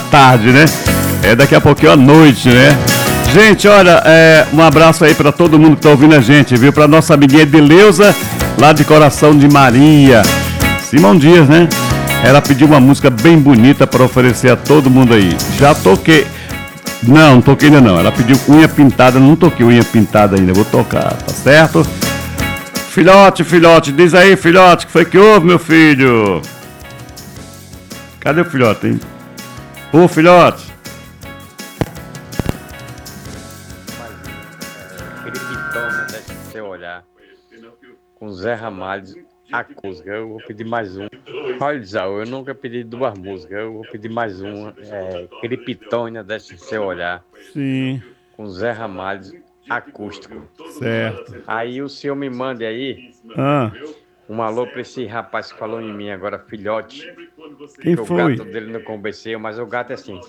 tarde, né? Daqui a pouquinho à noite, né? Gente, olha, um abraço aí pra todo mundo que tá ouvindo a gente, viu? Pra nossa amiguinha Edileuza, lá de Coração de Maria. Simão Dias, né? Ela pediu uma música bem bonita pra oferecer a todo mundo aí. Já toquei. Não toquei ainda não. Ela pediu unha pintada, não toquei unha pintada ainda. Vou tocar, tá certo? Filhote, diz aí, filhote, que foi que houve, meu filho? Cadê o filhote, hein? Ô, filhote. Aquele pitona deixa o seu olhar. Com Zé Ramalho, acústica. Eu vou pedir mais um. Olha, Isaú, eu nunca pedi duas músicas. Eu vou pedir mais uma. Aquele pitona deixa o seu olhar. Sim. Com Zé Ramalho, acústico. Certo. Aí o senhor me mande aí um alô pra esse rapaz que falou em mim agora, filhote. Quem que foi? O gato dele não convenceu, mas o gato é assim.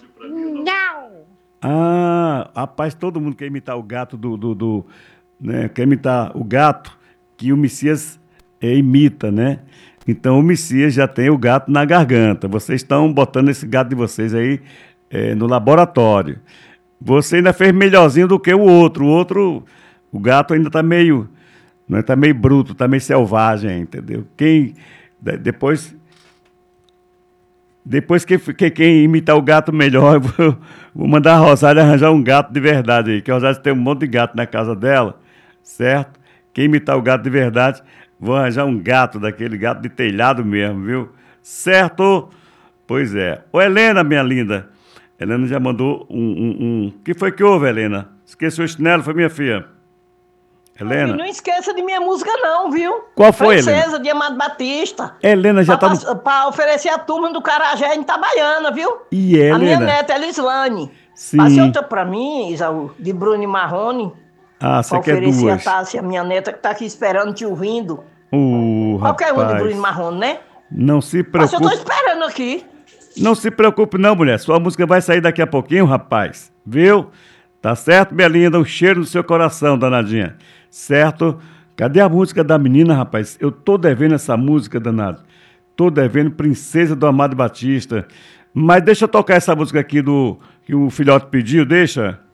Rapaz, todo mundo quer imitar o gato né? Quer imitar o gato que o Messias imita, né? Então o Messias já tem o gato na garganta. Vocês estão botando esse gato de vocês aí no laboratório. Você ainda fez melhorzinho do que o outro. O gato ainda tá meio, né, tá meio bruto, tá meio selvagem, entendeu? Depois quem imitar o gato melhor, eu vou mandar a Rosário arranjar um gato de verdade aí, que a Rosário tem um monte de gato na casa dela, certo? Quem imitar o gato de verdade, vou arranjar um gato, daquele gato de telhado mesmo, viu? Certo? Pois é. Ô, Helena, minha linda, Helena já mandou O que foi que houve, Helena? Esqueceu o chinelo, foi minha filha? Helena? Não esqueça de minha música não, viu? Qual foi, Princesa, Helena? de Amado Batista. Helena já tá Pra oferecer a turma do Carajé em Itabaiana, viu? E Helena? A minha neta, Elislane. Sim. Passe outra pra mim, Isaú, de Bruno e Marrone. Você quer duas? Pra oferecer a Tássia, minha neta, que tá aqui esperando, te ouvindo. Rapaz. Qualquer um de Bruno e Marrone, né? Não se preocupe. Mas eu tô esperando aqui. Não se preocupe não, mulher. Sua música vai sair daqui a pouquinho, rapaz. Viu? Tá certo, minha linda? Um cheiro no seu coração, danadinha. Certo? Cadê a música da menina, rapaz? Eu tô devendo essa música, danado. Tô devendo Princesa do Amado Batista. Mas deixa eu tocar essa música aqui que o filhote pediu, deixa?